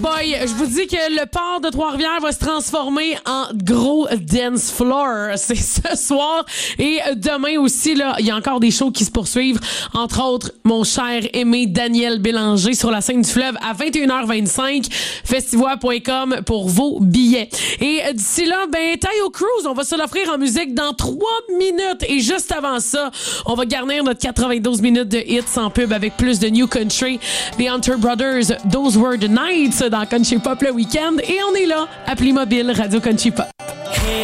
boy, je vous dis que le port de Trois-Rivières va se transformer en gros dance floor. C'est ce soir et demain aussi, là, il y a encore des shows qui se poursuivent. Entre autres, mon cher aimé Daniel Bélanger sur la scène du fleuve à 21h25. Festivois.com pour vos billets. Et d'ici là, Taio Cruz, on va se l'offrir en musique dans 3 minutes. Et juste avant ça, on va garnir notre 92 minutes de hits en pub avec plus de New Country. The Hunter Brothers, Those Were the Nights dans Country Pop le week-end. Et on est là, appli mobile Radio Country Pop.